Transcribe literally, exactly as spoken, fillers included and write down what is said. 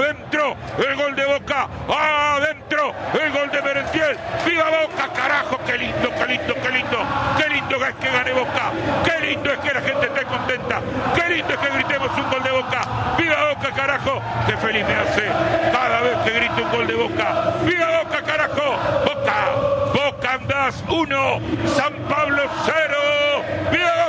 adentro, el gol de Boca, adentro, el gol de Merentiel, viva Boca, carajo, qué lindo, qué lindo, qué lindo, qué lindo es que gane Boca, qué lindo es que la gente esté contenta, qué lindo es que gritemos un gol de Boca, viva Boca, carajo, qué feliz me hace cada vez que grito un gol de Boca, viva Boca, carajo, Boca, Boca andás uno, San Pablo cero, viva Boca.